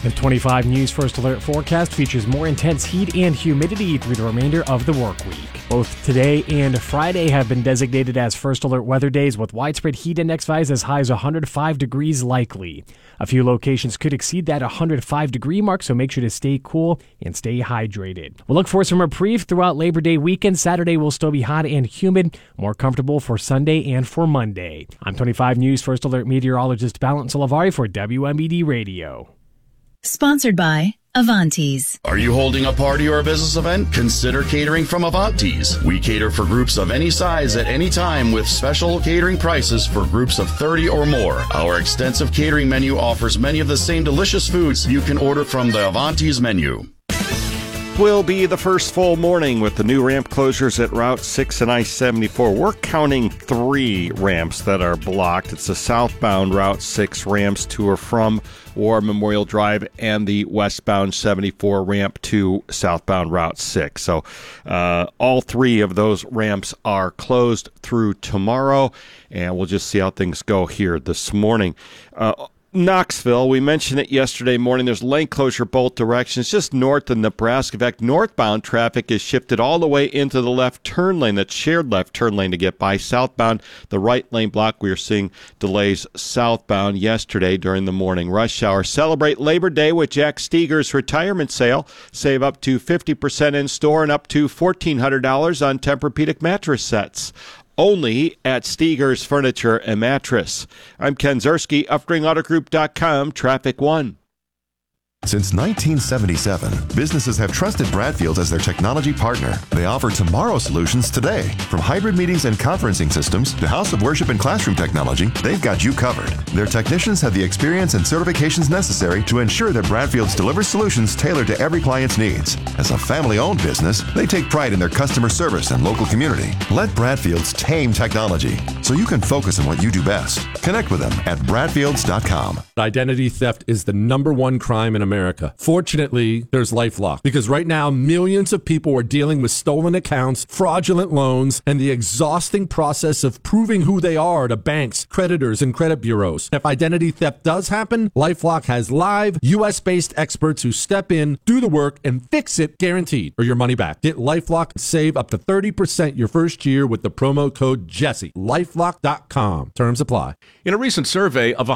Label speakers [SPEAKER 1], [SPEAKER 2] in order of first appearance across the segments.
[SPEAKER 1] The 25 News First Alert forecast features more intense heat and humidity through the remainder of the work week. Both today and Friday have been designated as First Alert weather days with widespread heat index values as high as 105 degrees likely. A few locations could exceed that 105 degree mark, so make sure to stay cool and stay hydrated. We'll look for some reprieve throughout Labor Day weekend. Saturday will still be hot and humid, more comfortable for Sunday and for Monday. I'm 25 News First Alert meteorologist Balint Salavari for WMBD Radio.
[SPEAKER 2] Sponsored by Avantes.
[SPEAKER 3] Are you holding a party or a business event? Consider catering from Avantes. We cater for groups of any size at any time with special catering prices for groups of 30 or more. Our extensive catering menu offers many of the same delicious foods you can order from the Avantes menu.
[SPEAKER 4] Will be the first full morning with the new ramp closures at Route 6 and I-74. We're counting 3 ramps that are blocked. It's the southbound Route 6 ramps to or from War Memorial Drive and the westbound 74 ramp to southbound Route 6. So all 3 of those ramps are closed through tomorrow, and we'll just see how things go here this morning. Knoxville, we mentioned it yesterday morning. There's lane closure both directions, just north of Nebraska. In fact, northbound traffic is shifted all the way into the left turn lane, that shared left turn lane to get by. Southbound, the right lane block, we are seeing delays southbound yesterday during the morning rush hour. Celebrate Labor Day with Jack Steger's retirement sale. Save up to 50% in store and up to $1,400 on Tempur-Pedic mattress sets. Only at Steger's Furniture and Mattress. I'm Ken Zerski, UpringAutoGroup.com, Traffic 1.
[SPEAKER 5] Since 1977, businesses have trusted Bradfield as their technology partner. They offer tomorrow solutions today. From hybrid meetings and conferencing systems to house of worship and classroom technology, they've got you covered. Their technicians have the experience and certifications necessary to ensure that Bradfield's delivers solutions tailored to every client's needs. As a family-owned business, they take pride in their customer service and local community. Let Bradfields tame technology so you can focus on what you do best. Connect with them at bradfields.com.
[SPEAKER 6] Identity theft is the #1 crime in America. Fortunately, there's LifeLock, because right now millions of people are dealing with stolen accounts, fraudulent loans, and the exhausting process of proving who they are to banks, creditors, and credit bureaus. If identity theft does happen, LifeLock has live, U.S.-based experts who step in, do the work, and fix it, guaranteed, or your money back. Get LifeLock and save up to 30% your first year with the promo code Jesse. LifeLock.com. Terms apply.
[SPEAKER 7] In a recent survey of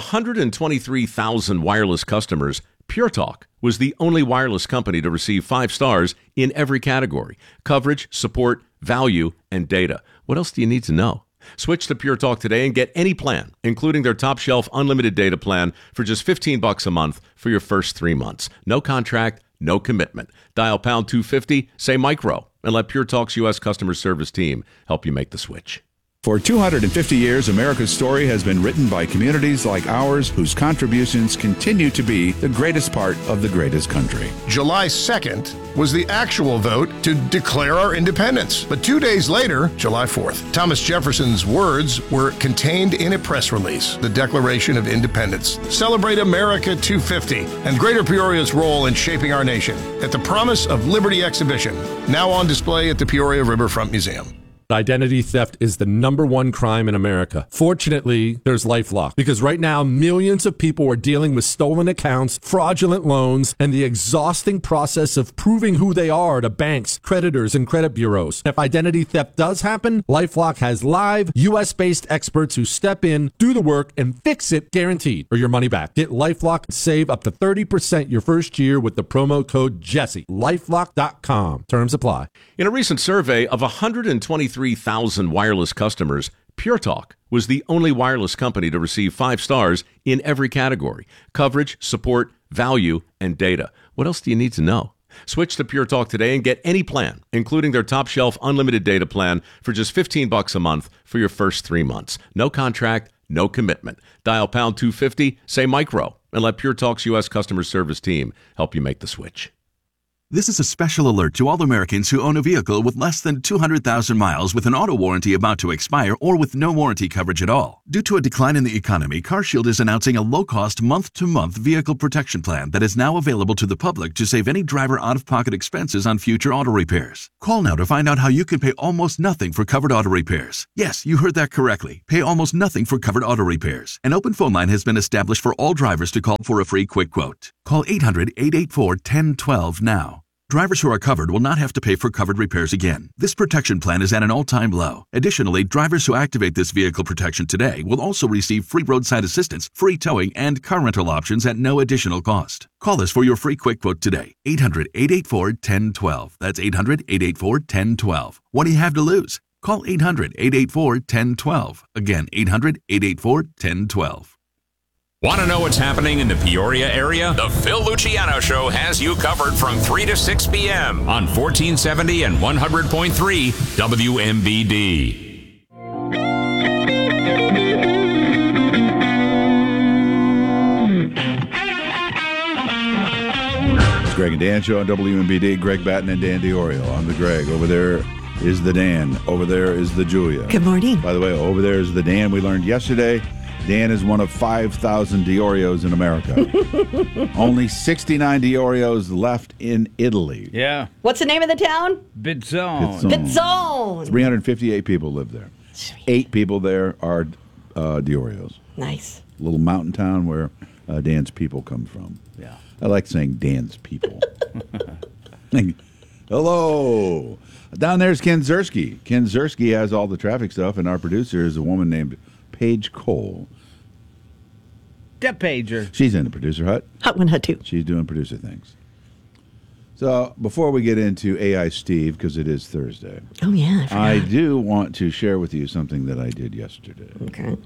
[SPEAKER 7] 123,000 wireless customers, Pure Talk was the only wireless company to receive 5 stars in every category: coverage, support, value, and data. What else do you need to know? Switch to Pure Talk today and get any plan, including their top shelf unlimited data plan, for just $15 a month for your first 3 months. No contract, no commitment. Dial pound 250, say micro, and let Pure Talk's U.S. customer service team help you make the switch.
[SPEAKER 8] For 250 years, America's story has been written by communities like ours whose contributions continue to be the greatest part of the greatest country.
[SPEAKER 9] July 2nd was the actual vote to declare our independence. But 2 days later, July 4th, Thomas Jefferson's words were contained in a press release, the Declaration of Independence. Celebrate America 250 and Greater Peoria's role in shaping our nation at the Promise of Liberty exhibition, now on display at the Peoria Riverfront Museum.
[SPEAKER 6] Identity theft is the #1 crime in America. Fortunately, there's LifeLock, because right now millions of people are dealing with stolen accounts, fraudulent loans, and the exhausting process of proving who they are to banks, creditors, and credit bureaus. If identity theft does happen, LifeLock has live, U.S.-based experts who step in, do the work, and fix it, guaranteed, or your money back. Get LifeLock and save up to 30% your first year with the promo code Jesse. LifeLock.com. Terms apply.
[SPEAKER 7] In a recent survey of 123,000 wireless customers, Pure Talk was the only wireless company to receive 5 stars in every category: coverage, support, value, and data. What else do you need to know? Switch to Pure Talk today and get any plan, including their top shelf unlimited data plan, for just $15 a month for your first 3 months. No contract, no commitment. Dial pound 250, say micro, and let Pure Talk's U.S. customer service team help you make the switch.
[SPEAKER 10] This is a special alert to all Americans who own a vehicle with less than 200,000 miles with an auto warranty about to expire or with no warranty coverage at all. Due to a decline in the economy, CarShield is announcing a low-cost month-to-month vehicle protection plan that is now available to the public to save any driver out-of-pocket expenses on future auto repairs. Call now to find out how you can pay almost nothing for covered auto repairs. Yes, you heard that correctly. Pay almost nothing for covered auto repairs. An open phone line has been established for all drivers to call for a free quick quote. Call 800-884-1012 now. Drivers who are covered will not have to pay for covered repairs again. This protection plan is at an all-time low. Additionally, drivers who activate this vehicle protection today will also receive free roadside assistance, free towing, and car rental options at no additional cost. Call us for your free quick quote today. 800-884-1012. That's 800-884-1012. What do you have to lose? Call 800-884-1012. Again, 800-884-1012.
[SPEAKER 11] Want to know what's happening in the Peoria area? The Phil Luciano Show has you covered from 3 to 6 p.m. on 1470 and 100.3 WMBD.
[SPEAKER 8] It's Greg and Dan Show on WMBD. Greg Batten and Dan DiOrio. I'm the Greg. Over there is the Dan. Over there is the Julia.
[SPEAKER 12] Good morning.
[SPEAKER 8] By the way, over there is the Dan we learned yesterday. Dan is one of 5,000 DiOrios in America. Only 69 DiOrios left in Italy.
[SPEAKER 13] Yeah.
[SPEAKER 12] What's the name of the town?
[SPEAKER 13] Bizzone.
[SPEAKER 12] Bizzone.
[SPEAKER 8] 358 people live there. 8 people there are DiOrios.
[SPEAKER 12] Nice.
[SPEAKER 8] Little mountain town where Dan's people come from.
[SPEAKER 13] Yeah.
[SPEAKER 8] I like saying Dan's people. Hello. Down there's Ken Zerski. Ken Zerski has all the traffic stuff, and our producer is a woman named Paige Cole.
[SPEAKER 13] The pager.
[SPEAKER 8] She's in the producer hut.
[SPEAKER 12] Hut 1, Hut 2.
[SPEAKER 8] She's doing producer things. So before we get into AI Steve, because it is Thursday.
[SPEAKER 12] Oh, yeah.
[SPEAKER 8] I do want to share with you something that I did yesterday.
[SPEAKER 12] Okay.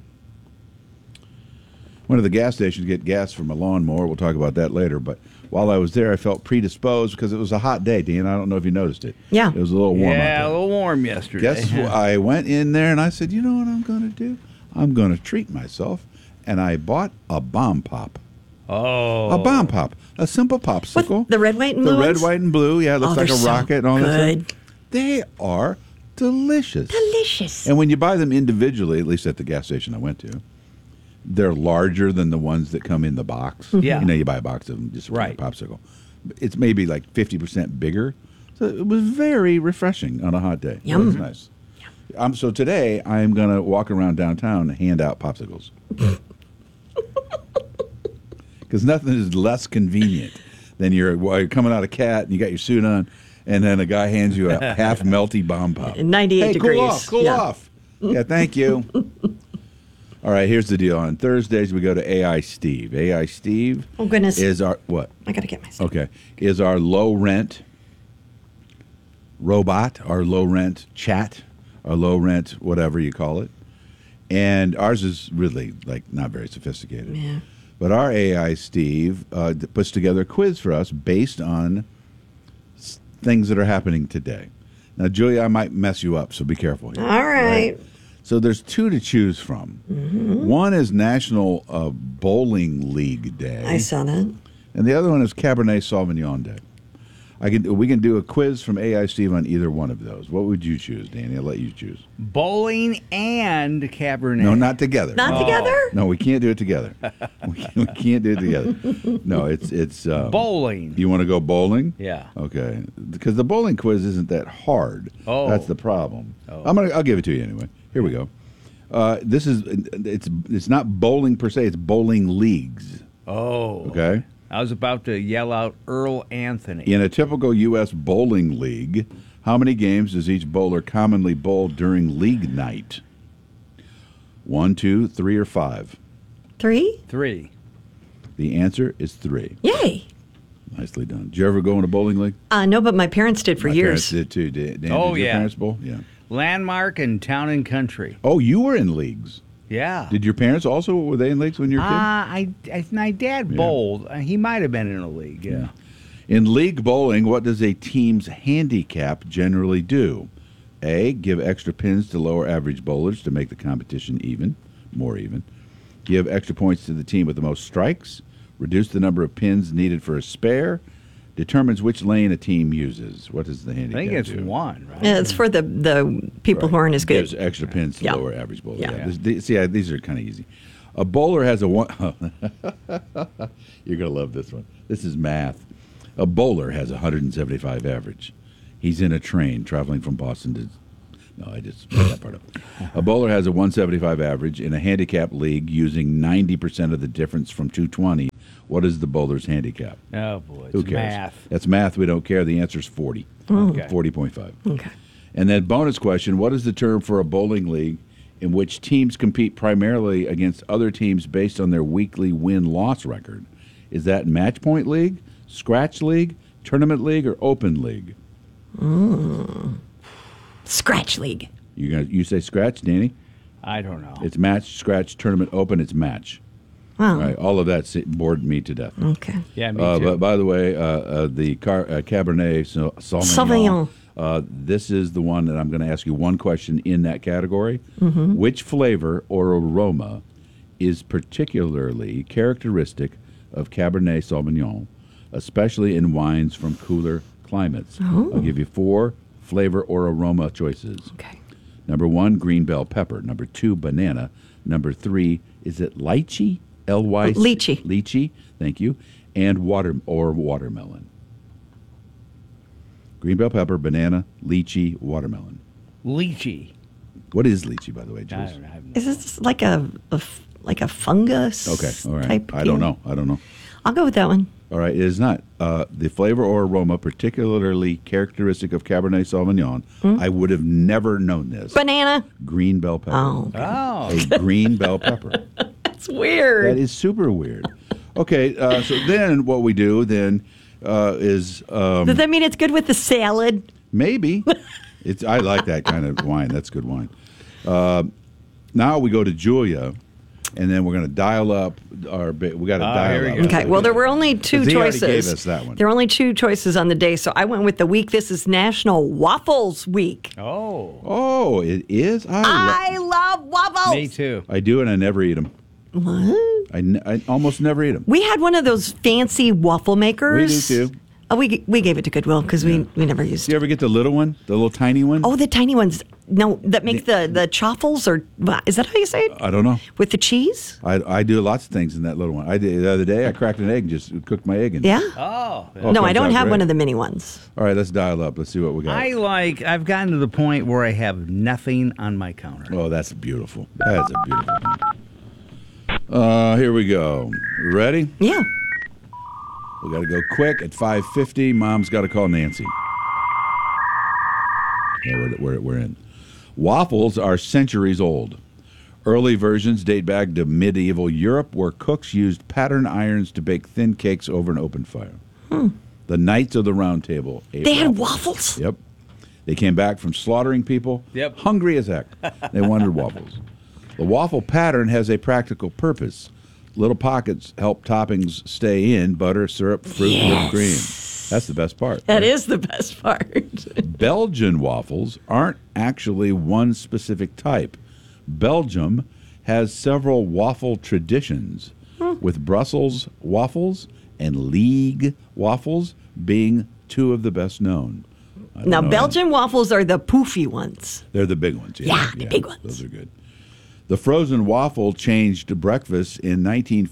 [SPEAKER 8] Went to the gas station to get gas for my lawnmower. We'll talk about that later. But while I was there, I felt predisposed because it was a hot day, Dan. I don't know if you noticed it.
[SPEAKER 12] Yeah.
[SPEAKER 8] It was a little warm out
[SPEAKER 13] Yeah,
[SPEAKER 8] there.
[SPEAKER 13] a little warm yesterday.
[SPEAKER 8] Guess what? I went in there and I said, you know what I'm going to do? I'm going to treat myself. And I bought a bomb pop.
[SPEAKER 13] Oh.
[SPEAKER 8] A bomb pop. A simple popsicle.
[SPEAKER 12] What, the red, white, and blue
[SPEAKER 8] The red,
[SPEAKER 12] ones?
[SPEAKER 8] white, and blue. Yeah, it looks like a
[SPEAKER 12] they're so
[SPEAKER 8] rocket and all that
[SPEAKER 12] good.
[SPEAKER 8] stuff. They are delicious.
[SPEAKER 12] Delicious.
[SPEAKER 8] And when you buy them individually, at least at the gas station I went to, they're larger than the ones that come in the box.
[SPEAKER 13] Yeah.
[SPEAKER 8] You know, you buy a box of them just for
[SPEAKER 13] Right.
[SPEAKER 8] a popsicle. It's maybe like 50% bigger. So it was very refreshing on a hot day.
[SPEAKER 12] Yum.
[SPEAKER 8] It was nice. So today I'm going to walk around downtown and hand out popsicles. Because nothing is less convenient than while you're coming out of CAT and you got your suit on, and then a guy hands you a half melty bomb pop.
[SPEAKER 12] 98 degrees.
[SPEAKER 8] Cool off. Yeah, thank you. All right, here's the deal. On Thursdays, we go to AI Steve. AI Steve
[SPEAKER 12] Oh, goodness.
[SPEAKER 8] is our, what?
[SPEAKER 12] I got to get my stuff.
[SPEAKER 8] Okay, is our low rent robot, our low rent chat, our low rent whatever you call it. And ours is really like not very sophisticated.
[SPEAKER 12] Yeah.
[SPEAKER 8] But our AI Steve puts together a quiz for us based on things that are happening today. Now, Julia, I might mess you up, so be careful here.
[SPEAKER 12] All right.
[SPEAKER 8] So there's 2 to choose from.
[SPEAKER 12] Mm-hmm.
[SPEAKER 8] One is National Bowling League Day.
[SPEAKER 12] I saw that.
[SPEAKER 8] And the other one is Cabernet Sauvignon Day. We can do a quiz from AI Steve on either one of those. What would you choose, Danny? I'll let you choose.
[SPEAKER 13] Bowling and Cabernet.
[SPEAKER 8] No, not together.
[SPEAKER 12] Not together?
[SPEAKER 8] No, we can't do it together. we can't do it together. No, it's
[SPEAKER 13] Bowling.
[SPEAKER 8] You want to go bowling?
[SPEAKER 13] Yeah.
[SPEAKER 8] Okay, because the bowling quiz isn't that hard.
[SPEAKER 13] Oh.
[SPEAKER 8] That's the problem.
[SPEAKER 13] Oh.
[SPEAKER 8] I'll give it to you anyway. Here we go. It's not bowling per se. It's bowling leagues.
[SPEAKER 13] Oh.
[SPEAKER 8] Okay.
[SPEAKER 13] I was about to yell out Earl Anthony.
[SPEAKER 8] In a typical U.S. bowling league, how many games does each bowler commonly bowl during league night? 1, 2, 3, or 5?
[SPEAKER 12] 3?
[SPEAKER 13] 3.
[SPEAKER 8] The answer is 3.
[SPEAKER 12] Yay.
[SPEAKER 8] Nicely done. Did you ever go in a bowling league?
[SPEAKER 12] No, but my parents did for
[SPEAKER 8] My
[SPEAKER 12] years.
[SPEAKER 8] parents did too. Dan,
[SPEAKER 13] Oh,
[SPEAKER 8] did your
[SPEAKER 13] yeah.
[SPEAKER 8] parents bowl? Yeah.
[SPEAKER 13] Landmark and Town and Country.
[SPEAKER 8] Oh, you were in leagues.
[SPEAKER 13] Yeah.
[SPEAKER 8] Did your parents also, were they in leagues when you were a kid?
[SPEAKER 13] My dad bowled. He might have been in a league, yeah.
[SPEAKER 8] In league bowling, what does a team's handicap generally do? A, give extra pins to lower average bowlers to make the competition more even. Give extra points to the team with the most strikes. Reduce the number of pins needed for a spare. Determines which lane a team uses. What does the handicap
[SPEAKER 13] I think it's
[SPEAKER 8] do?
[SPEAKER 13] 1, right?
[SPEAKER 12] Yeah, it's for the people who aren't as good.
[SPEAKER 8] Gives extra pins to
[SPEAKER 12] Yeah.
[SPEAKER 8] lower average bowlers.
[SPEAKER 12] Yeah.
[SPEAKER 8] These are kind of easy. A bowler has a one. You're going to love this one. This is math. A bowler has 175 average. He's in a train traveling from Boston to. No, I just made that part up. A bowler has a 175 average in a handicap league using 90% of the difference from 220. What is the bowler's handicap?
[SPEAKER 13] Oh, boy. It's
[SPEAKER 8] Who cares?
[SPEAKER 13] math.
[SPEAKER 8] That's math. We don't care. The answer is 40.
[SPEAKER 13] Okay.
[SPEAKER 8] 40.5.
[SPEAKER 12] Okay.
[SPEAKER 8] And then bonus question, what is the term for a bowling league in which teams compete primarily against other teams based on their weekly win-loss record? Is that match point league, scratch league, tournament league, or open league?
[SPEAKER 12] Scratch league.
[SPEAKER 8] You say scratch, Danny?
[SPEAKER 13] I don't know.
[SPEAKER 8] It's match, scratch, tournament, open. It's match.
[SPEAKER 12] Wow.
[SPEAKER 8] All right, all of that bored me to death.
[SPEAKER 12] Okay.
[SPEAKER 13] Yeah, me too.
[SPEAKER 8] But by the way, the Cabernet
[SPEAKER 12] Sauvignon.
[SPEAKER 8] this is the one that I'm going to ask you one question in that category.
[SPEAKER 12] Mm-hmm.
[SPEAKER 8] Which flavor or aroma is particularly characteristic of Cabernet Sauvignon, especially in wines from cooler climates?
[SPEAKER 12] Oh.
[SPEAKER 8] I'll give you 4 flavor or aroma choices.
[SPEAKER 12] Okay.
[SPEAKER 8] Number 1, green bell pepper. Number 2, banana. Number 3, is it lychee? L-Y?
[SPEAKER 12] Lychee.
[SPEAKER 8] Lychee, thank you. And watermelon. Green bell pepper, banana, lychee, watermelon.
[SPEAKER 13] Lychee.
[SPEAKER 8] What is lychee, by the way,
[SPEAKER 13] I
[SPEAKER 8] Jules?
[SPEAKER 13] don't know.
[SPEAKER 12] Is this like a fungus?
[SPEAKER 8] Okay, all right.
[SPEAKER 12] Type
[SPEAKER 8] I don't
[SPEAKER 12] deal?
[SPEAKER 8] know.
[SPEAKER 12] I'll go with that one.
[SPEAKER 8] All right, it is not. The flavor or aroma particularly characteristic of Cabernet Sauvignon, I would have never known this.
[SPEAKER 12] Banana.
[SPEAKER 8] Green bell pepper.
[SPEAKER 12] Oh.
[SPEAKER 8] A green bell pepper.
[SPEAKER 12] That's weird.
[SPEAKER 8] That is super weird. Okay, so then what we do then is
[SPEAKER 12] Does that mean it's good with the salad?
[SPEAKER 8] maybe I like that kind of wine. That's good wine. Now we go to Julia, and then we're going to dial up our. We got to dial
[SPEAKER 13] here we
[SPEAKER 8] up.
[SPEAKER 13] go.
[SPEAKER 12] Okay. Well, there were only 2
[SPEAKER 8] 'Cause he already
[SPEAKER 12] choices.
[SPEAKER 8] gave us that one.
[SPEAKER 12] There were only 2 choices on the day, so I went with the week. This is National Waffles Week.
[SPEAKER 8] Oh, it is.
[SPEAKER 12] I love waffles.
[SPEAKER 13] Me too.
[SPEAKER 8] I do, and I never eat them.
[SPEAKER 12] What?
[SPEAKER 8] I almost never eat them.
[SPEAKER 12] We had one of those fancy waffle makers.
[SPEAKER 8] We do too.
[SPEAKER 12] Oh, we gave it to Goodwill because we never used
[SPEAKER 8] Do you
[SPEAKER 12] it.
[SPEAKER 8] ever get the little one, the little tiny one?
[SPEAKER 12] Oh, the tiny ones. No, that make the chaffles, or is that how you say it?
[SPEAKER 8] I don't know.
[SPEAKER 12] With the cheese?
[SPEAKER 8] I do lots of things in that little one. I did the other day. I cracked an egg and just cooked my egg in.
[SPEAKER 12] Yeah.
[SPEAKER 13] Oh.
[SPEAKER 12] No, I
[SPEAKER 8] comes
[SPEAKER 12] don't
[SPEAKER 8] out
[SPEAKER 12] have
[SPEAKER 8] great.
[SPEAKER 12] one of the mini ones.
[SPEAKER 8] All right, let's dial up. Let's see what we got.
[SPEAKER 13] I've gotten to the point where I have nothing on my counter.
[SPEAKER 8] Oh, that's beautiful. That's a beautiful thing. Here we go. Ready?
[SPEAKER 12] Yeah.
[SPEAKER 8] We got to go quick at 5:50. Mom's got to call Nancy. Yeah, we're in. Waffles are centuries old. Early versions date back to medieval Europe, where cooks used pattern irons to bake thin cakes over an open fire. The Knights of the Round Table ate
[SPEAKER 12] They had waffles?
[SPEAKER 8] Yep. They came back from slaughtering people, hungry as heck. They wanted waffles. The waffle pattern has a practical purpose. Little pockets help toppings stay in: butter, syrup, fruit, whipped cream. That's the best part.
[SPEAKER 12] That is the best part.
[SPEAKER 8] Belgian waffles aren't actually one specific type. Belgium has several waffle traditions, with Brussels waffles and Liège waffles being 2 of the best known. I don't
[SPEAKER 12] Now,
[SPEAKER 8] know.
[SPEAKER 12] Belgian waffles are the poofy ones.
[SPEAKER 8] They're the big ones.
[SPEAKER 12] Yeah, the big ones.
[SPEAKER 8] Those are good. The frozen waffle changed to breakfast in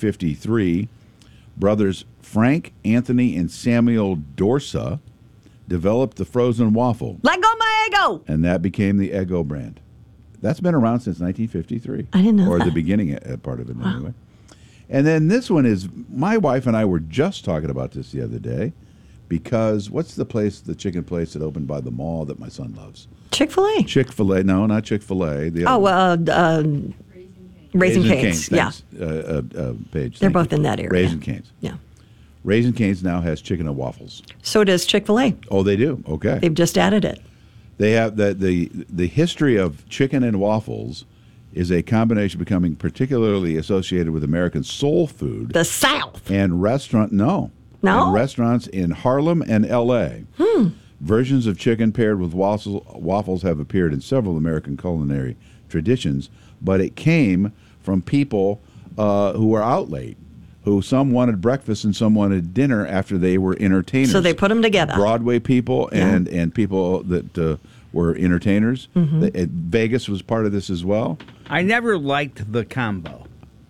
[SPEAKER 8] 1953. Brothers Frank, Anthony, and Samuel Dorsa developed the frozen waffle,
[SPEAKER 12] Let go my Eggo!
[SPEAKER 8] and that became the Eggo brand. That's been around since 1953.
[SPEAKER 12] I didn't know
[SPEAKER 8] Or
[SPEAKER 12] that.
[SPEAKER 8] the beginning part of it, anyway. And then this one is, my wife and I were just talking about this the other day, because what's the chicken place that opened by the mall that my son loves?
[SPEAKER 12] Chick-fil-A.
[SPEAKER 8] Chick-fil-A. No, not Chick-fil-A. The
[SPEAKER 12] Oh,
[SPEAKER 8] other
[SPEAKER 12] Raising Cane's. Yeah.
[SPEAKER 8] Thanks, Paige.
[SPEAKER 12] They're
[SPEAKER 8] thank
[SPEAKER 12] both
[SPEAKER 8] you.
[SPEAKER 12] in that area.
[SPEAKER 8] Raising Cane's.
[SPEAKER 12] Yeah.
[SPEAKER 8] Raising Cane's now has chicken and waffles.
[SPEAKER 12] So does Chick-fil-A.
[SPEAKER 8] Oh, they do? Okay.
[SPEAKER 12] They've just added it.
[SPEAKER 8] They have the history of chicken and waffles is a combination becoming particularly associated with American soul food.
[SPEAKER 12] The South.
[SPEAKER 8] And
[SPEAKER 12] No?
[SPEAKER 8] And restaurants in Harlem and L.A. Versions of chicken paired with waffles have appeared in several American culinary traditions, but it came from people who were out late, who some wanted breakfast and some wanted dinner after they were entertainers.
[SPEAKER 12] So they put them together.
[SPEAKER 8] Broadway people and people that were entertainers. Vegas was part of this as well.
[SPEAKER 13] I never liked the combo.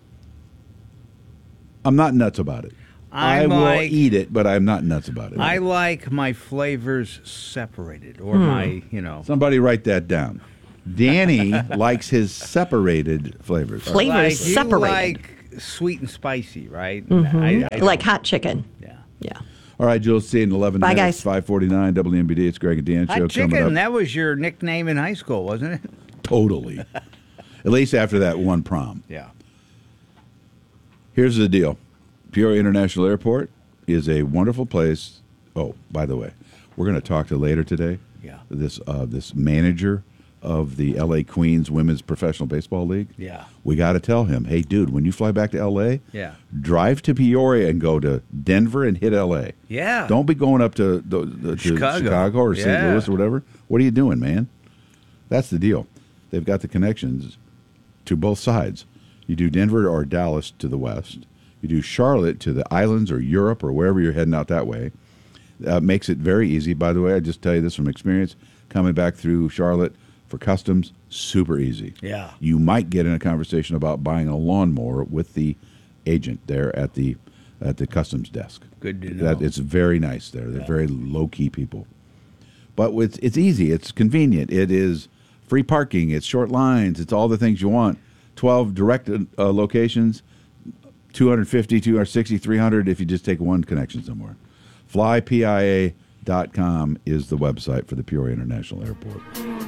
[SPEAKER 8] I'm not nuts about it. I will eat it, but I'm not nuts about it.
[SPEAKER 13] I like my flavors separated, or my,
[SPEAKER 8] Somebody write that down. Danny likes his separated flavors.
[SPEAKER 12] Flavors
[SPEAKER 13] you
[SPEAKER 12] separated.
[SPEAKER 13] like sweet and spicy, right?
[SPEAKER 12] Mm-hmm. Like hot chicken. Yeah.
[SPEAKER 8] All right, Jules, see you in 11
[SPEAKER 12] Bye,
[SPEAKER 8] minutes.
[SPEAKER 12] guys.
[SPEAKER 8] 5:49 WMBD. It's Greg and Dan show
[SPEAKER 13] Hot
[SPEAKER 8] coming
[SPEAKER 13] chicken,
[SPEAKER 8] up.
[SPEAKER 13] that was your nickname in high school, wasn't it?
[SPEAKER 8] Totally. At least after that one prom.
[SPEAKER 13] Yeah.
[SPEAKER 8] Here's the deal. Peoria International Airport is a wonderful place. Oh, by the way, we're going to talk to later today.
[SPEAKER 13] Yeah.
[SPEAKER 8] This manager of the LA Queens Women's Professional Baseball League.
[SPEAKER 13] Yeah.
[SPEAKER 8] We got to tell him, hey, dude, when you fly back to LA,
[SPEAKER 13] Yeah.
[SPEAKER 8] drive to Peoria and go to Denver and hit LA.
[SPEAKER 13] Yeah.
[SPEAKER 8] Don't be going up to Chicago or St.
[SPEAKER 13] Yeah.
[SPEAKER 8] Louis or whatever. What are you doing, man? That's the deal. They've got the connections to both sides. You do Denver or Dallas to the west. You do Charlotte to the islands or Europe or wherever you're heading out that way. Makes it very easy. By the way, I just tell you this from experience. Coming back through Charlotte for customs, super easy.
[SPEAKER 13] Yeah.
[SPEAKER 8] You might get in a conversation about buying a lawnmower with the agent there at the customs desk.
[SPEAKER 13] Good to know.
[SPEAKER 8] It's very nice there. They're very low-key people. But it's easy. It's convenient. It is free parking. It's short lines. It's all the things you want. 12 direct locations, 250, 260, 300 if you just take one connection somewhere. Flypia.com is the website for the Peoria International Airport.